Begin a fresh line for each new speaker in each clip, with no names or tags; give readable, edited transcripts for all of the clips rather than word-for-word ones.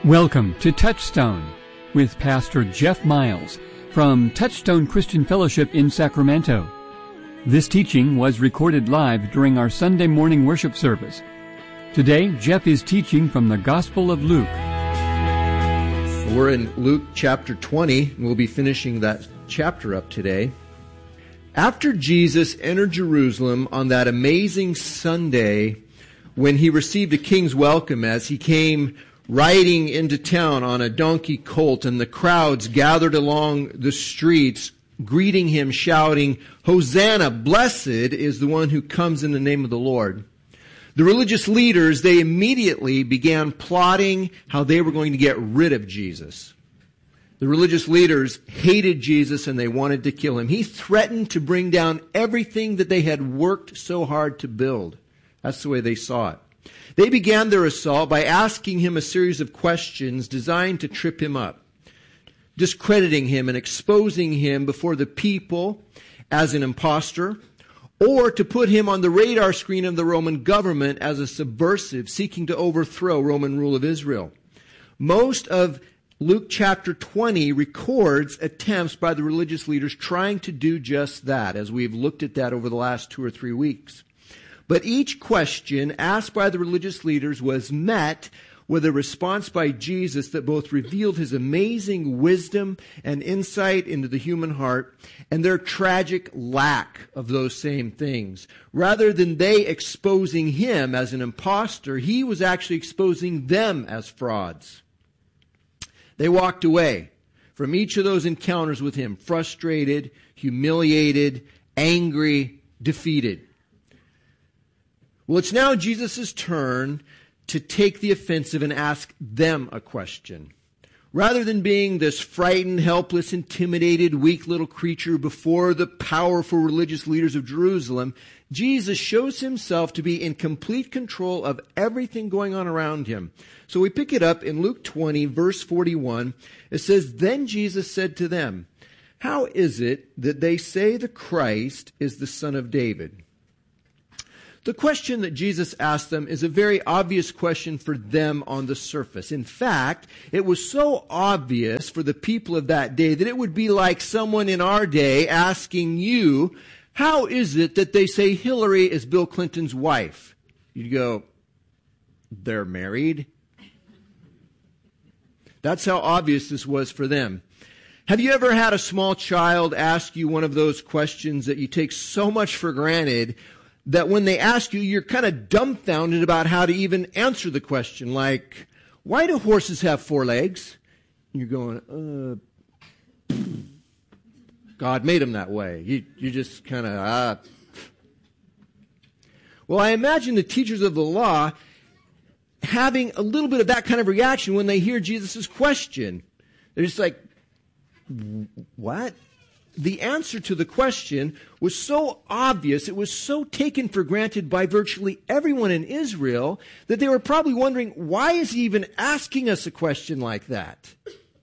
Welcome to Touchstone with Pastor Jeff Miles from Touchstone Christian Fellowship in Sacramento. This teaching was recorded live during our Sunday morning worship service. Today, Jeff is teaching from the Gospel of Luke.
We're in Luke chapter 20, and we'll be finishing that chapter up today. After Jesus entered Jerusalem on that amazing Sunday when he received a king's welcome as he came riding into town on a donkey colt, and the crowds gathered along the streets, greeting him, shouting, "Hosanna, blessed is the one who comes in the name of the Lord." The religious leaders, they immediately began plotting how they were going to get rid of Jesus. The religious leaders hated Jesus and they wanted to kill him. He threatened to bring down everything that they had worked so hard to build. That's the way they saw it. They began their assault by asking him a series of questions designed to trip him up, discrediting him and exposing him before the people as an imposter, or to put him on the radar screen of the Roman government as a subversive seeking to overthrow Roman rule of Israel. Most of Luke chapter 20 records attempts by the religious leaders trying to do just that, as we've looked at that over the last 2 or 3 weeks. But each question asked by the religious leaders was met with a response by Jesus that both revealed his amazing wisdom and insight into the human heart and their tragic lack of those same things. Rather than they exposing him as an imposter, he was actually exposing them as frauds. They walked away from each of those encounters with him, frustrated, humiliated, angry, defeated. Well, it's now Jesus' turn to take the offensive and ask them a question. Rather than being this frightened, helpless, intimidated, weak little creature before the powerful religious leaders of Jerusalem, Jesus shows himself to be in complete control of everything going on around him. So we pick it up in Luke 20, verse 41. It says, "Then Jesus said to them, 'How is it that they say the Christ is the son of David?'" The question that Jesus asked them is a very obvious question for them on the surface. In fact, it was so obvious for the people of that day that it would be like someone in our day asking you, "How is it that they say Hillary is Bill Clinton's wife?" You'd go, "They're married." That's how obvious this was for them. Have you ever had a small child ask you one of those questions that you take so much for granted that when they ask you, you're kind of dumbfounded about how to even answer the question? Like, "Why do horses have 4 legs?" And you're going, God made them that way. You just kind of, Well, I imagine the teachers of the law having a little bit of that kind of reaction when they hear Jesus' question. They're just like, "What?" The answer to the question was so obvious, it was so taken for granted by virtually everyone in Israel, that they were probably wondering, why is he even asking us a question like that?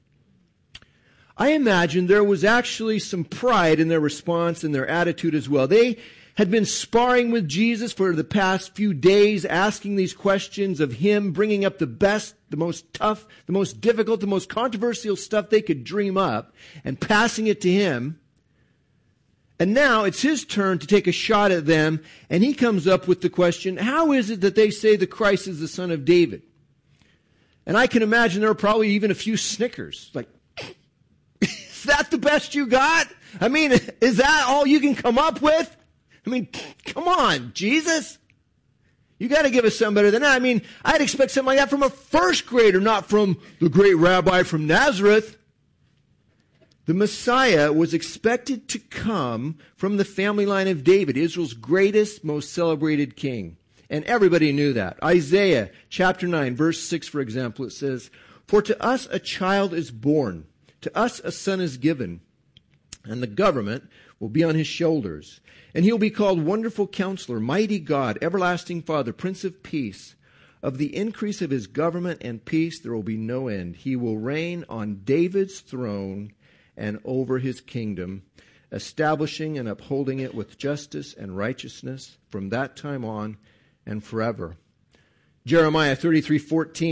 I imagine there was actually some pride in their response and their attitude as well. They had been sparring with Jesus for the past few days, asking these questions of him, bringing up the best, the most tough, the most difficult, the most controversial stuff they could dream up, and passing it to him. And now it's his turn to take a shot at them, and he comes up with the question, "How is it that they say the Christ is the son of David?" And I can imagine there were probably even a few snickers. Like, is that the best you got? I mean, is that all you can come up with? I mean, come on, Jesus. You got to give us something better than that. I mean, I'd expect something like that from a first grader, not from the great rabbi from Nazareth. The Messiah was expected to come from the family line of David, Israel's greatest, most celebrated king. And everybody knew that. Isaiah chapter 9, verse 6, for example, it says, "For to us a child is born, to us a son is given, and the government will be on his shoulders. And he will be called Wonderful Counselor, Mighty God, Everlasting Father, Prince of Peace. Of the increase of his government and peace there will be no end. He will reign on David's throne and over his kingdom, establishing and upholding it with justice and righteousness from that time on and forever." Jeremiah 33:14.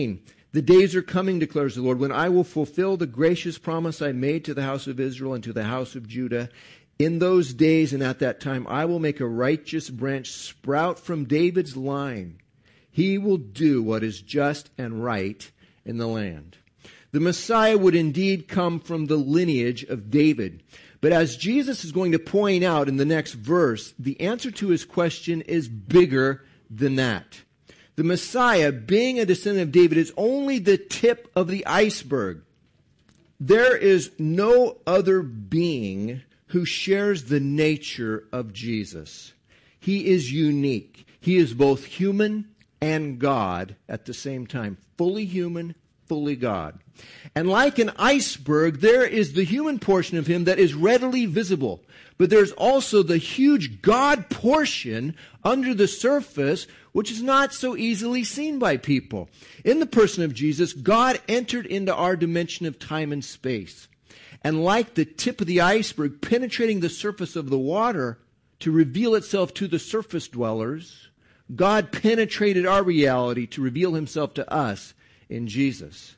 The days are coming, declares the Lord, when I will fulfill the gracious promise I made to the house of Israel and to the house of Judah. In those days and at that time, I will make a righteous branch sprout from David's line. He will do what is just and right in the land. The Messiah would indeed come from the lineage of David. But as Jesus is going to point out in the next verse, the answer to his question is bigger than that. The Messiah, being a descendant of David, is only the tip of the iceberg. There is no other being who shares the nature of Jesus. He is unique. He is both human and God at the same time. Fully human, fully God. And like an iceberg, there is the human portion of him that is readily visible. But there's also the huge God portion under the surface, which is not so easily seen by people. In the person of Jesus, God entered into our dimension of time and space. And like the tip of the iceberg penetrating the surface of the water to reveal itself to the surface dwellers, God penetrated our reality to reveal himself to us in Jesus.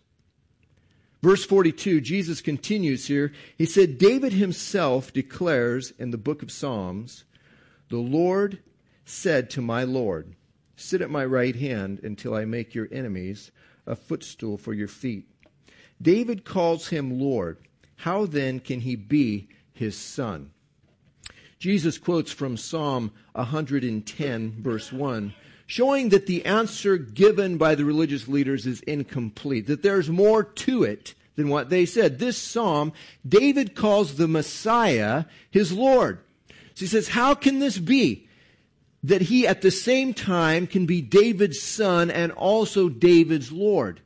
Verse 42, Jesus continues here. He said, David himself declares in the book of Psalms, the Lord said to my Lord, sit at my right hand until I make your enemies a footstool for your feet. David calls him Lord. How then can he be his son? Jesus quotes from Psalm 110, verse 1, showing that the answer given by the religious leaders is incomplete, that there's more to it than what they said. This psalm, David calls the Messiah his Lord. So he says, how can this be that he at the same time can be David's son and also David's Lord?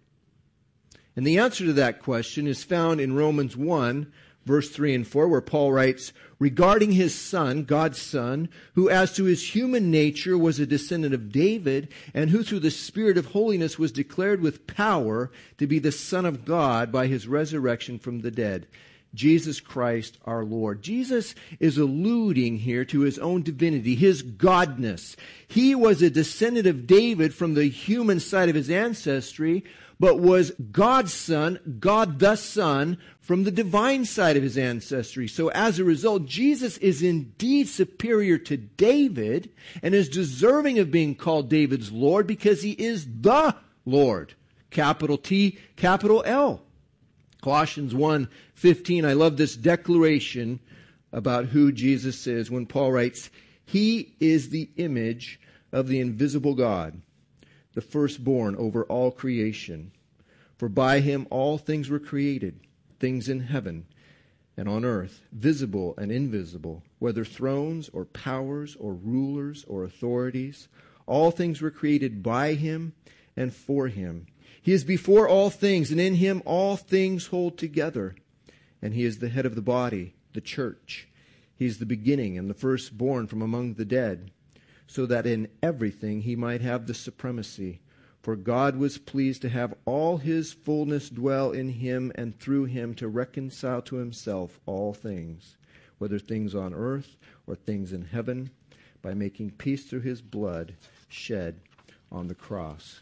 And the answer to that question is found in Romans 1, verse 3 and 4, where Paul writes, regarding his son, God's son, who as to his human nature was a descendant of David, and who through the Spirit of holiness was declared with power to be the Son of God by his resurrection from the dead, Jesus Christ our Lord. Jesus is alluding here to his own divinity, his godness. He was a descendant of David from the human side of his ancestry, but was God's son, God the Son, from the divine side of his ancestry. So as a result, Jesus is indeed superior to David and is deserving of being called David's Lord because he is the Lord. Capital T, capital L. Colossians 1:15, I love this declaration about who Jesus is when Paul writes, he is the image of the invisible God, the firstborn over all creation. For by him all things were created, things in heaven and on earth, visible and invisible, whether thrones or powers or rulers or authorities. All things were created by him and for him. He is before all things, and in him all things hold together. And he is the head of the body, the church. He is the beginning and the firstborn from among the dead, so that in everything he might have the supremacy. For God was pleased to have all his fullness dwell in him, and through him to reconcile to himself all things, whether things on earth or things in heaven, by making peace through his blood shed on the cross.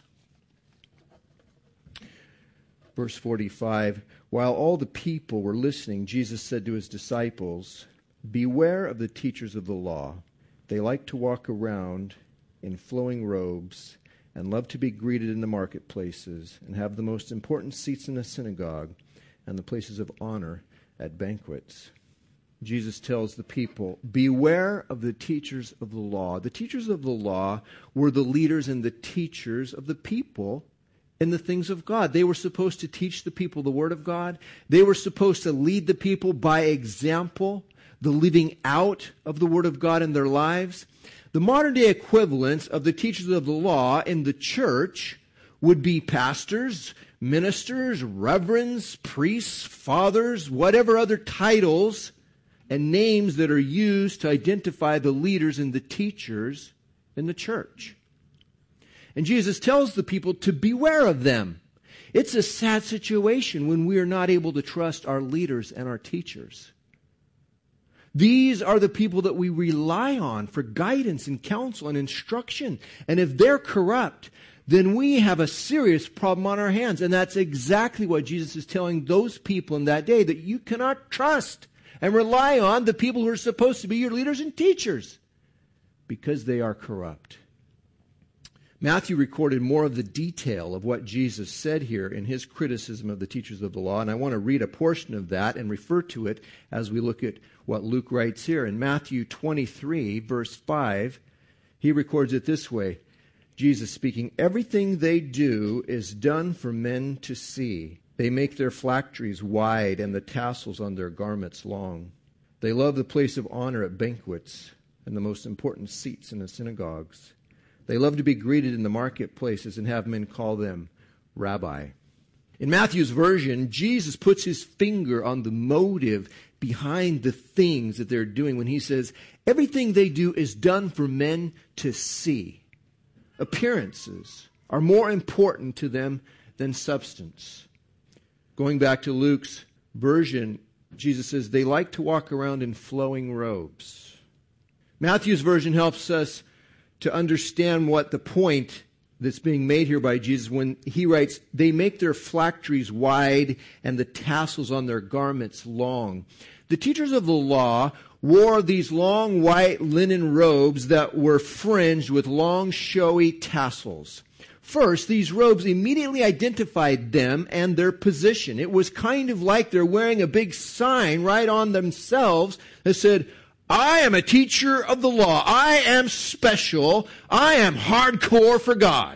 Verse 45, while all the people were listening, Jesus said to his disciples, beware of the teachers of the law. They like to walk around in flowing robes and love to be greeted in the marketplaces and have the most important seats in the synagogue and the places of honor at banquets. Jesus tells the people, beware of the teachers of the law. The teachers of the law were the leaders and the teachers of the people in the things of God. They were supposed to teach the people the Word of God. They were supposed to lead the people by example, the living out of the Word of God in their lives. The modern day equivalents of the teachers of the law in the church would be pastors, ministers, reverends, priests, fathers, whatever other titles and names that are used to identify the leaders and the teachers in the church. And Jesus tells the people to beware of them. It's a sad situation when we are not able to trust our leaders and our teachers. These are the people that we rely on for guidance and counsel and instruction. And if they're corrupt, then we have a serious problem on our hands. And that's exactly what Jesus is telling those people in that day, that you cannot trust and rely on the people who are supposed to be your leaders and teachers because they are corrupt. Matthew recorded more of the detail of what Jesus said here in his criticism of the teachers of the law, and I want to read a portion of that and refer to it as we look at what Luke writes here. In Matthew 23, verse 5, he records it this way. Jesus speaking, "Everything they do is done for men to see. They make their phylacteries wide and the tassels on their garments long. They love the place of honor at banquets and the most important seats in the synagogues. They love to be greeted in the marketplaces and have men call them Rabbi." In Matthew's version, Jesus puts his finger on the motive behind the things that they're doing when he says, everything they do is done for men to see. Appearances are more important to them than substance. Going back to Luke's version, Jesus says they like to walk around in flowing robes. Matthew's version helps us to understand what the point that's being made here by Jesus when he writes, they make their phylacteries wide and the tassels on their garments long. The teachers of the law wore these long white linen robes that were fringed with long showy tassels. First, these robes immediately identified them and their position. It was kind of like they're wearing a big sign right on themselves that said, I am a teacher of the law. I am special. I am hardcore for God.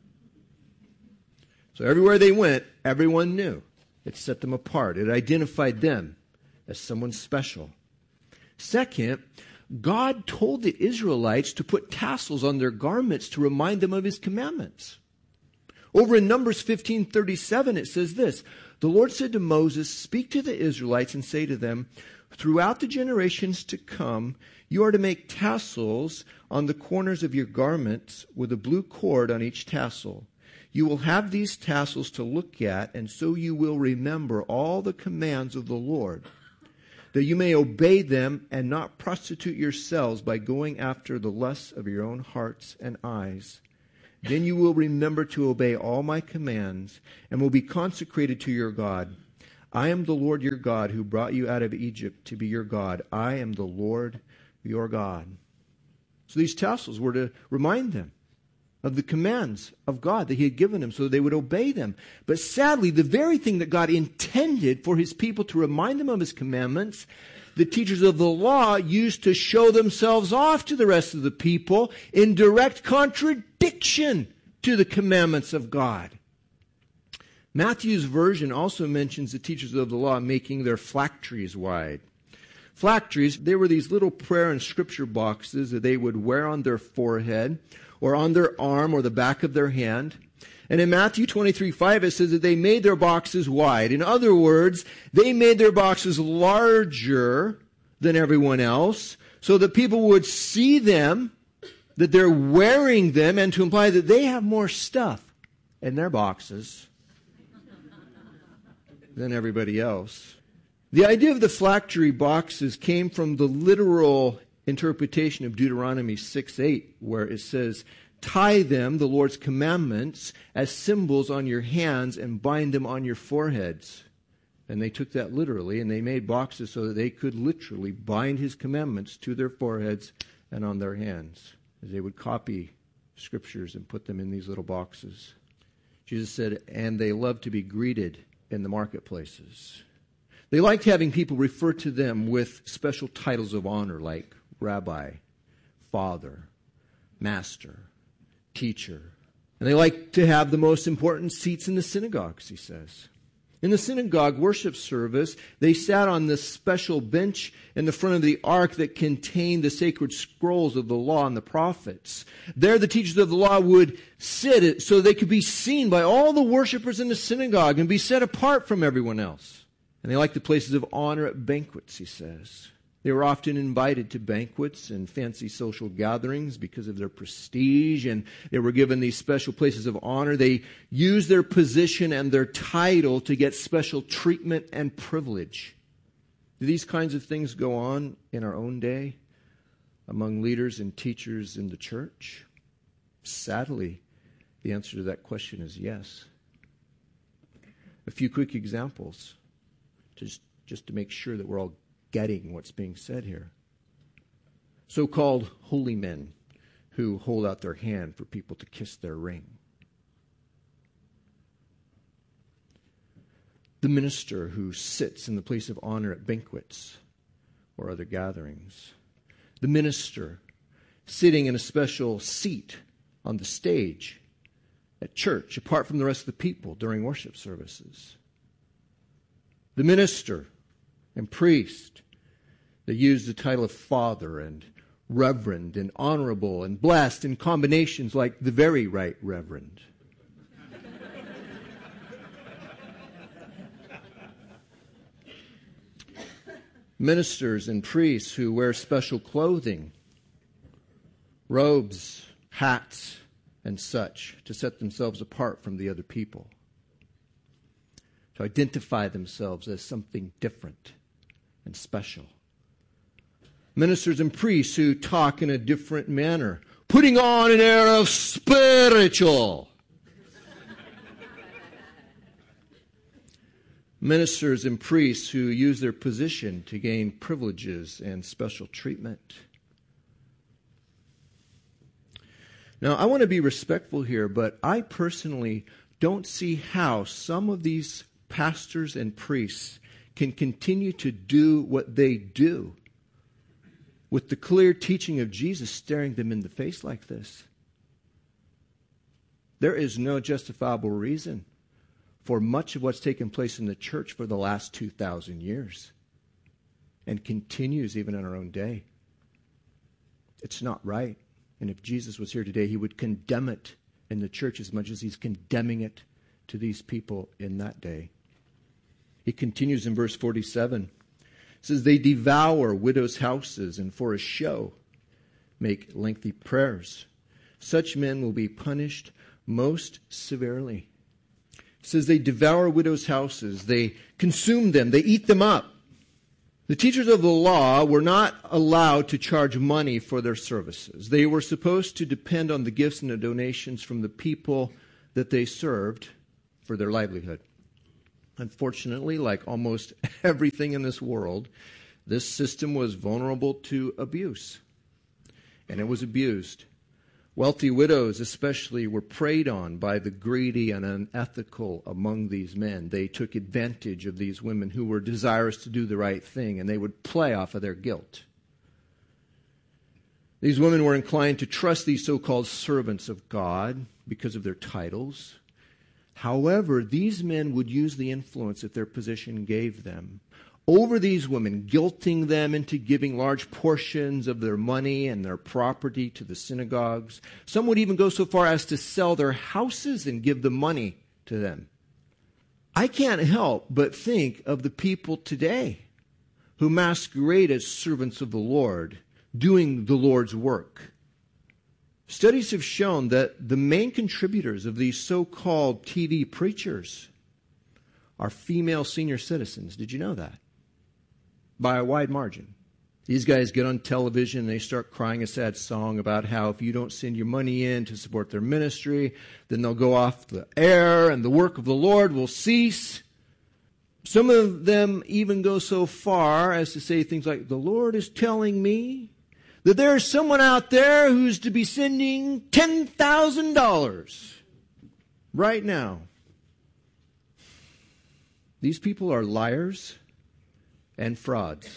So everywhere they went, everyone knew. It set them apart. It identified them as someone special. Second, God told the Israelites to put tassels on their garments to remind them of his commandments. Over in Numbers 15:37, it says this, the Lord said to Moses, speak to the Israelites and say to them, throughout the generations to come, you are to make tassels on the corners of your garments with a blue cord on each tassel. You will have these tassels to look at, and so you will remember all the commands of the Lord, that you may obey them and not prostitute yourselves by going after the lusts of your own hearts and eyes. Then you will remember to obey all my commands and will be consecrated to your God. I am the Lord your God who brought you out of Egypt to be your God. I am the Lord your God. So these tassels were to remind them of the commands of God that he had given them so that they would obey them. But sadly, the very thing that God intended for his people to remind them of his commandments, the teachers of the law used to show themselves off to the rest of the people in direct contradiction to the commandments of God. Matthew's version also mentions the teachers of the law making their phylacteries wide. Phylacteries, they were these little prayer and scripture boxes that they would wear on their forehead or on their arm or the back of their hand. And in Matthew 23:5, it says that they made their boxes wide. In other words, they made their boxes larger than everyone else so that people would see them, that they're wearing them, and to imply that they have more stuff in their boxes than everybody else. The idea of the phylactery boxes came from the literal interpretation of Deuteronomy 6:8, where it says, tie them, the Lord's commandments, as symbols on your hands and bind them on your foreheads. And they took that literally, and they made boxes so that they could literally bind his commandments to their foreheads and on their hands, as they would copy scriptures and put them in these little boxes. Jesus said, and they love to be greeted in the marketplaces. They liked having people refer to them with special titles of honor like Rabbi, Father, Master, Teacher. And they liked to have the most important seats in the synagogues, he says. In the synagogue worship service, they sat on this special bench in the front of the ark that contained the sacred scrolls of the law and the prophets. There the teachers of the law would sit so they could be seen by all the worshipers in the synagogue and be set apart from everyone else. And they liked the places of honor at banquets, he says. They were often invited to banquets and fancy social gatherings because of their prestige, and they were given these special places of honor. They used their position and their title to get special treatment and privilege. Do these kinds of things go on in our own day among leaders and teachers in the church? Sadly, The answer to that question is yes. A few quick examples, just to make sure that we're all getting what's being said here. So-called holy men who hold out their hand for people to kiss their ring. The minister who sits in the place of honor at banquets or other gatherings. The minister sitting in a special seat on the stage at church, apart from the rest of the people during worship services. The minister and priest that use the title of Father and Reverend and Honorable and Blessed in combinations like the Very Right Reverend. Ministers and priests who wear special clothing, robes, hats, and such, to set themselves apart from the other people, to identify themselves as something different and special. Ministers and priests who talk in a different manner, putting on an air of spiritual. Ministers and priests who use their position to gain privileges and special treatment. Now, I want to be respectful here, but I personally don't see how some of these pastors and priests can continue to do what they do with the clear teaching of Jesus staring them in the face like this. There is no justifiable reason for much of what's taken place in the church for the last 2,000 years and continues even in our own day. It's not right. And if Jesus was here today, he would condemn it in the church as much as he's condemning it to these people in that day. He continues in verse 47. It says, they devour widows' houses and for a show make lengthy prayers. Such men will be punished most severely. It says they devour widows' houses. They consume them. They eat them up. The teachers of the law were not allowed to charge money for their services. They were supposed to depend on the gifts and the donations from the people that they served for their livelihood. Unfortunately, like almost everything in this world, this system was vulnerable to abuse, and it was abused. Wealthy widows especially were preyed on by the greedy and unethical among these men. They took advantage of these women who were desirous to do the right thing, and they would play off of their guilt. These women were inclined to trust these so-called servants of God because of their titles. However, these men would use the influence that their position gave them over these women, guilting them into giving large portions of their money and their property to the synagogues. Some would even go so far as to sell their houses and give the money to them. I can't help but think of the people today who masquerade as servants of the Lord, doing the Lord's work. Studies have shown that the main contributors of these so-called TV preachers are female senior citizens. Did you know that? By a wide margin. These guys get on television and they start crying a sad song about how if you don't send your money in to support their ministry, then they'll go off the air and the work of the Lord will cease. Some of them even go so far as to say things like, the Lord is telling me that there is someone out there who's to be sending $10,000 right now. These people are liars and frauds.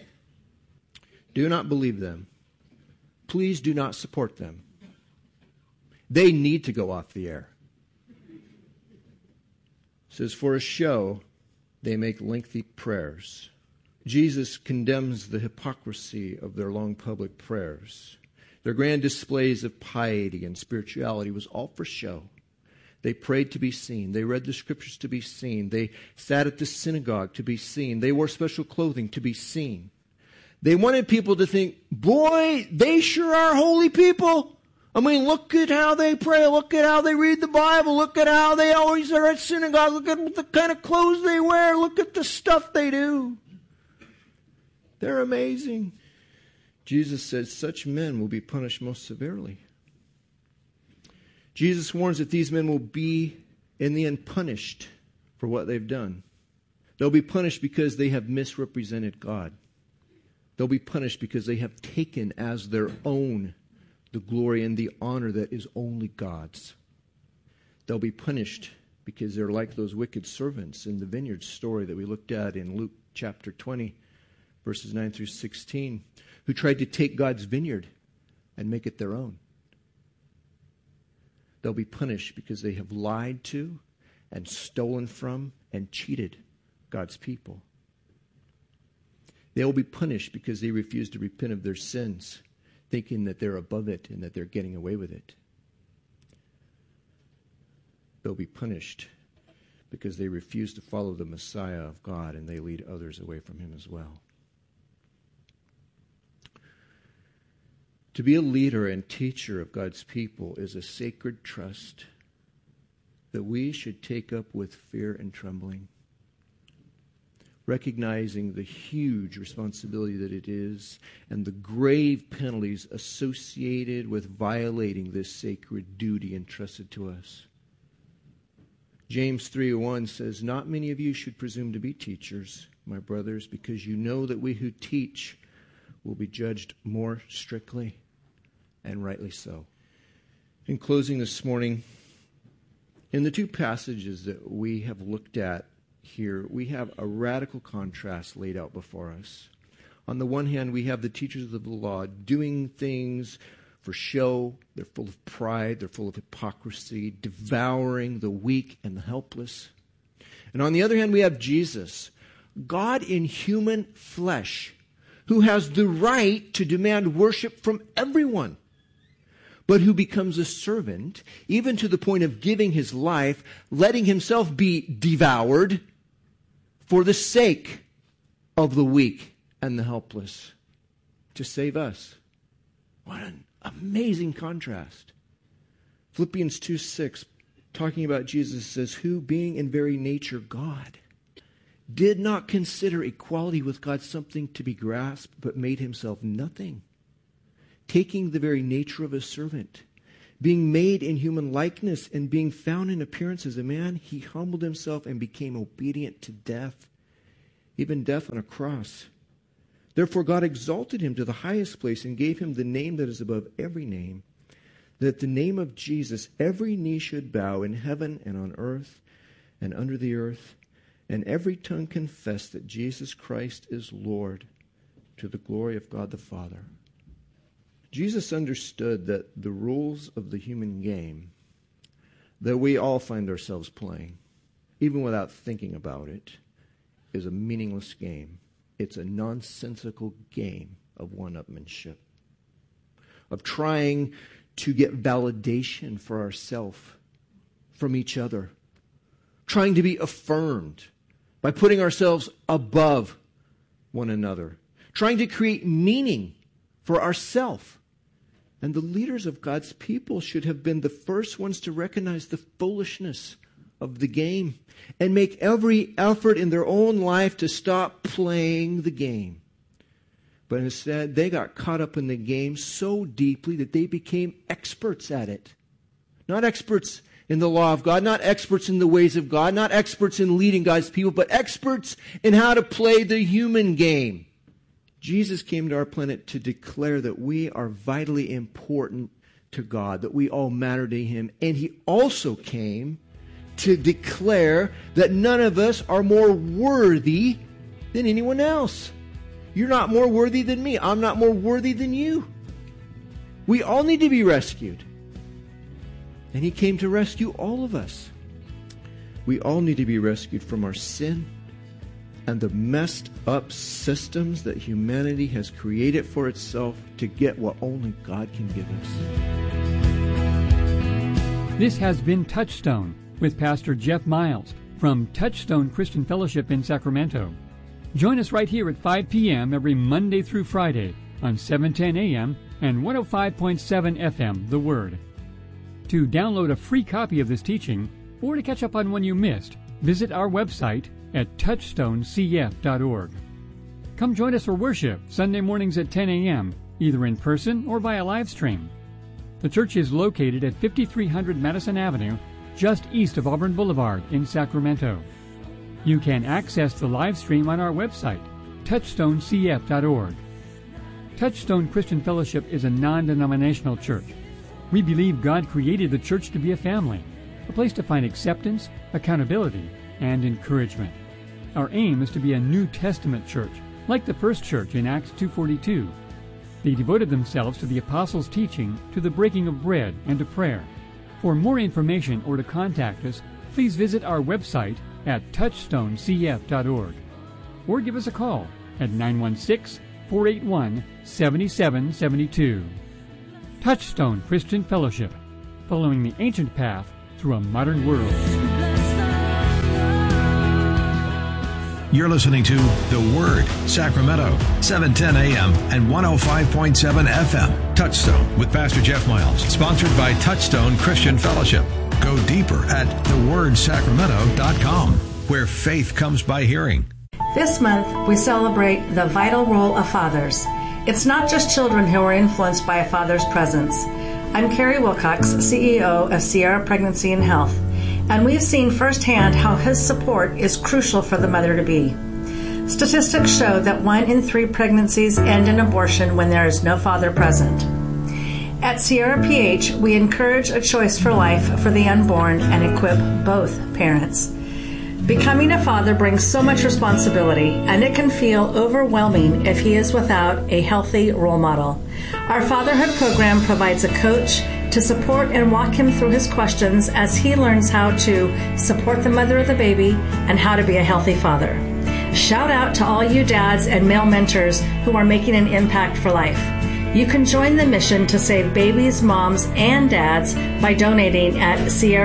Do not believe them. Please do not support them. They need to go off the air. It says, for a show, they make lengthy prayers. Jesus condemns the hypocrisy of their long public prayers. Their grand displays of piety and spirituality was all for show. They prayed to be seen. They read the scriptures to be seen. They sat at the synagogue to be seen. They wore special clothing to be seen. They wanted people to think, boy, they sure are holy people. I mean, look at how they pray. Look at how they read the Bible. Look at how they always are at synagogue. Look at the kind of clothes they wear. Look at the stuff they do. They're amazing. Jesus said such men will be punished most severely. Jesus warns that these men will be, in the end, punished for what they've done. They'll be punished because they have misrepresented God. They'll be punished because they have taken as their own the glory and the honor that is only God's. They'll be punished because they're like those wicked servants in the vineyard story that we looked at in Luke chapter 20, verses 9 through 16, who tried to take God's vineyard and make it their own. They'll be punished because they have lied to and stolen from and cheated God's people. They will be punished because they refuse to repent of their sins, thinking that they're above it and that they're getting away with it. They'll be punished because they refuse to follow the Messiah of God and they lead others away from him as well. To be a leader and teacher of God's people is a sacred trust that we should take up with fear and trembling, recognizing the huge responsibility that it is and the grave penalties associated with violating this sacred duty entrusted to us. James 3:1 says, "Not many of you should presume to be teachers, my brothers, because you know that we who teach will be judged more strictly, and rightly so." In closing this morning, in the two passages that we have looked at here, we have a radical contrast laid out before us. On the one hand, we have the teachers of the law doing things for show. They're full of pride. They're full of hypocrisy, devouring the weak and the helpless. And on the other hand, we have Jesus, God in human flesh, who has the right to demand worship from everyone, but who becomes a servant, even to the point of giving his life, letting himself be devoured for the sake of the weak and the helpless, to save us. What an amazing contrast. Philippians 2:6, talking about Jesus, says, "Who, being in very nature God, did not consider equality with God something to be grasped, but made himself nothing, taking the very nature of a servant, being made in human likeness, and being found in appearance as a man, he humbled himself and became obedient to death, even death on a cross. Therefore God exalted him to the highest place and gave him the name that is above every name, that at the name of Jesus every knee should bow in heaven and on earth and under the earth, and every tongue confess that Jesus Christ is Lord, to the glory of God the Father." Jesus understood that the rules of the human game that we all find ourselves playing, even without thinking about it, is a meaningless game. It's a nonsensical game of one-upmanship, of trying to get validation for ourselves from each other, trying to be affirmed by putting ourselves above one another, trying to create meaning for ourselves. And the leaders of God's people should have been the first ones to recognize the foolishness of the game and make every effort in their own life to stop playing the game. But instead, they got caught up in the game so deeply that they became experts at it. Not experts in the law of God, not experts in the ways of God, not experts in leading God's people, but experts in how to play the human game. Jesus came to our planet to declare that we are vitally important to God, that we all matter to him. And he also came to declare that none of us are more worthy than anyone else. You're not more worthy than me. I'm not more worthy than you. We all need to be rescued. And he came to rescue all of us. We all need to be rescued from our sin and the messed up systems that humanity has created for itself to get what only God can give us.
This has been Touchstone with Pastor Jeff Miles from Touchstone Christian Fellowship in Sacramento. Join us right here at 5 p.m. every Monday through Friday on 710 a.m. and 105.7 FM, The Word. To download a free copy of this teaching or to catch up on one you missed, visit our website at touchstonecf.org. Come join us for worship Sunday mornings at 10 a.m., either in person or via live stream. The church is located at 5300 Madison Avenue, just east of Auburn Boulevard in Sacramento. You can access the live stream on our website, touchstonecf.org. Touchstone Christian Fellowship is a non-denominational church. We believe God created the church to be a family, a place to find acceptance, accountability, and encouragement. Our aim is to be a New Testament church, like the first church in Acts 2:42. They devoted themselves to the apostles' teaching, to the breaking of bread, and to prayer. For more information or to contact us, please visit our website at touchstonecf.org or give us a call at 916-481-7772. Touchstone Christian Fellowship, following the ancient path through a modern world.
You're listening to The Word, Sacramento, 710 AM and 105.7 FM. Touchstone with Pastor Jeff Miles, sponsored by Touchstone Christian Fellowship. Go deeper at thewordsacramento.com, where faith comes by hearing.
This month, we celebrate the vital role of fathers. It's not just children who are influenced by a father's presence. I'm Carrie Wilcox, CEO of Sierra Pregnancy and Health, and we've seen firsthand how his support is crucial for the mother-to-be. Statistics show that 1 in 3 pregnancies end in abortion when there is no father present. At Sierra PH, we encourage a choice for life for the unborn and equip both parents. Becoming a father brings so much responsibility, and it can feel overwhelming if he is without a healthy role model. Our fatherhood program provides a coach to support and walk him through his questions as he learns how to support the mother of the baby and how to be a healthy father. Shout out to all you dads and male mentors who are making an impact for life. You can join the mission to save babies, moms, and dads by donating at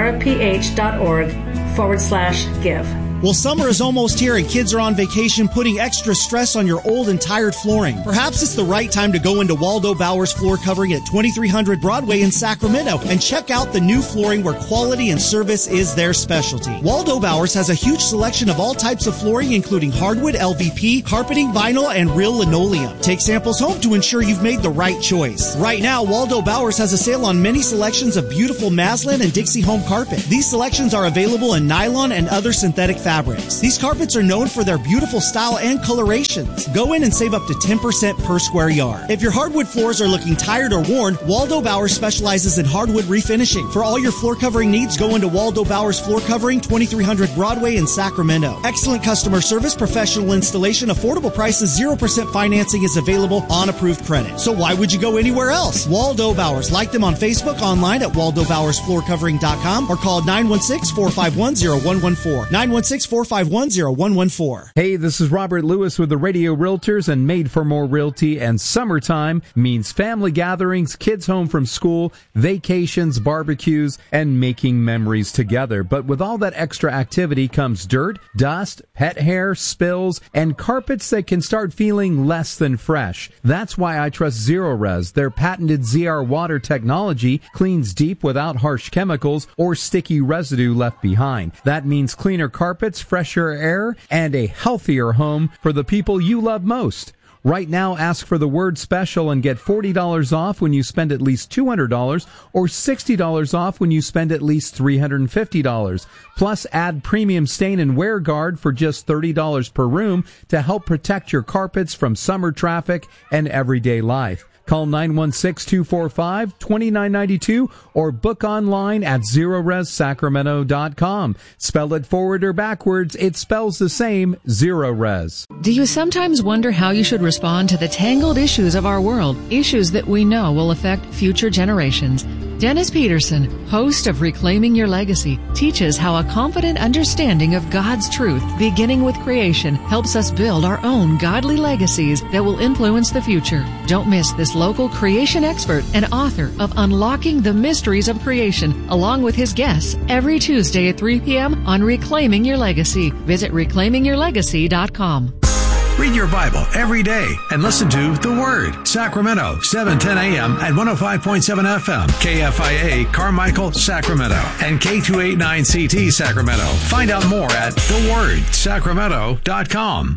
sierraph.org/give.
Well, summer is almost here and kids are on vacation, putting extra stress on your old and tired flooring. Perhaps it's the right time to go into Waldo Bowers Floor Covering at 2300 Broadway in Sacramento and check out the new flooring where quality and service is their specialty. Waldo Bowers has a huge selection of all types of flooring, including hardwood, LVP, carpeting, vinyl, and real linoleum. Take samples home to ensure you've made the right choice. Right now, Waldo Bowers has a sale on many selections of beautiful Maslin and Dixie Home carpet. These selections are available in nylon and other synthetic fabrics. These carpets are known for their beautiful style and colorations. Go in and save up to 10% per square yard. If your hardwood floors are looking tired or worn, Waldo Bowers specializes in hardwood refinishing. For all your floor covering needs, go into Waldo Bowers Floor Covering, 2300 Broadway in Sacramento. Excellent customer service, professional installation, affordable prices, 0% financing is available on approved credit. So why would you go anywhere else? Waldo Bowers. Like them on Facebook, online at waldobowersfloorcovering.com, or call 916-451-0114. 916-451-0114.
Hey, this is Robert Lewis with the Radio Realtors and Made for More Realty, and summertime means family gatherings, kids home from school, vacations, barbecues, and making memories together. But with all that extra activity comes dirt, dust, pet hair, spills, and carpets that can start feeling less than fresh. That's why I trust Zerorez. Their patented ZR water technology cleans deep without harsh chemicals or sticky residue left behind. That means cleaner carpets, fresher air, and a healthier home for the people you love most. Right now, ask for the word special and get $40 off when you spend at least $200 or $60 off when you spend at least $350. Plus, add premium stain and wear guard for just $30 per room to help protect your carpets from summer traffic and everyday life. Call 916-245-2992 or book online at ZerorezSacramento.com. Spell it forward or backwards, it spells the same, Zerorez.
Do you sometimes wonder how you should respond to the tangled issues of our world, issues that we know will affect future generations? Dennis Peterson, host of Reclaiming Your Legacy, teaches how a confident understanding of God's truth, beginning with creation, helps us build our own godly legacies that will influence the future. Don't miss this local creation expert and author of Unlocking the Mysteries of Creation, along with his guests, every Tuesday at 3 p.m. on Reclaiming Your Legacy. Visit reclaimingyourlegacy.com.
Read your Bible every day and listen to The Word, Sacramento, 710 a.m. and 105.7 FM, KFIA, Carmichael, Sacramento, and K289CT, Sacramento. Find out more at thewordsacramento.com.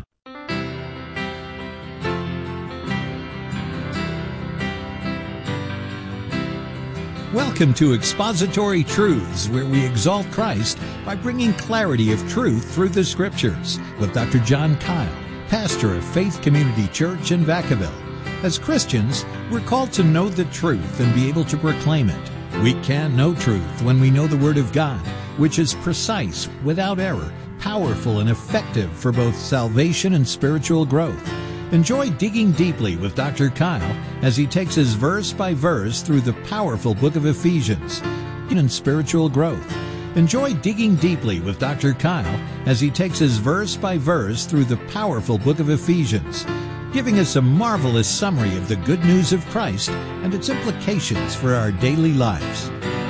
Welcome to Expository Truths, where we exalt Christ by bringing clarity of truth through the Scriptures, with Dr. John Kyle, pastor of Faith Community Church in Vacaville. As Christians, we're called to know the truth and be able to proclaim it. We can know truth when we know the Word of God, which is precise, without error, powerful, and effective for both salvation and spiritual growth. Enjoy digging deeply with Dr. Kyle as he takes us verse by verse through the powerful book of Ephesians and spiritual growth. Enjoy digging deeply with Dr. Kyle as he takes us verse by verse through the powerful book of Ephesians, giving us a marvelous summary of the good news of Christ and its implications for our daily lives.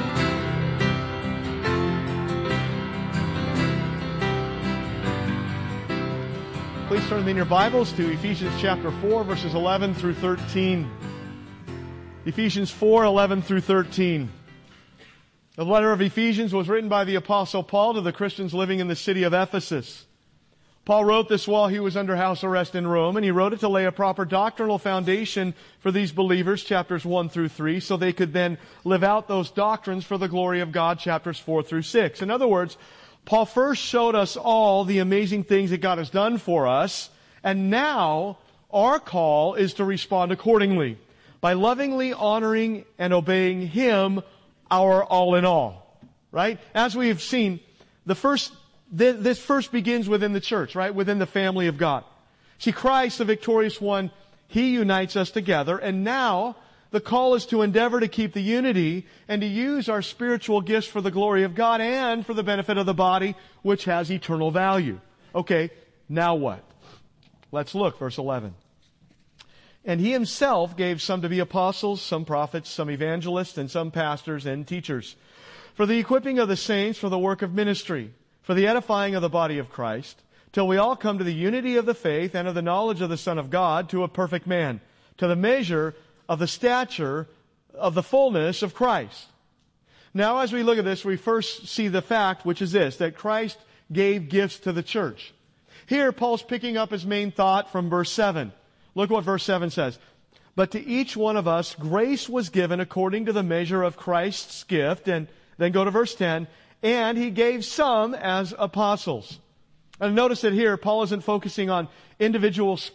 Please turn in your Bibles to Ephesians chapter 4, verses 11 through 13. Ephesians 4, 11 through 13. The letter of Ephesians was written by the Apostle Paul to the Christians living in the city of Ephesus. Paul wrote this while he was under house arrest in Rome, and he wrote it to lay a proper doctrinal foundation for these believers, chapters 1 through 3, so they could then live out those doctrines for the glory of God, chapters 4 through 6. In other words, Paul first showed us all the amazing things that God has done for us, and now our call is to respond accordingly by lovingly honoring and obeying Him, our all in all. Right? As we have seen, this first begins within the church, right? Within the family of God. See, Christ, the victorious one, He unites us together, and now the call is to endeavor to keep the unity and to use our spiritual gifts for the glory of God and for the benefit of the body, which has eternal value. Okay, now what? Let's look, verse 11. And He Himself gave some to be apostles, some prophets, some evangelists, and some pastors and teachers, for the equipping of the saints for the work of ministry, for the edifying of the body of Christ, till we all come to the unity of the faith and of the knowledge of the Son of God, to a perfect man, to the measure of the stature of the fullness of Christ. Now, as we look at this, we first see the fact, which is this, that Christ gave gifts to the church. Here, Paul's picking up his main thought from verse 7. Look what verse 7 says. But to each one of us, grace was given according to the measure of Christ's gift. And then go to verse 10. And He gave some as apostles. And notice that here, Paul isn't focusing on individual spiritual